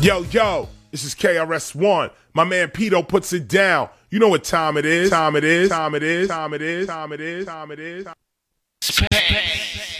Yo, this is KRS-One. My man Pito puts it down. You know what time it is. Time it is. Time it is. Time it is. Time it is. Time it is.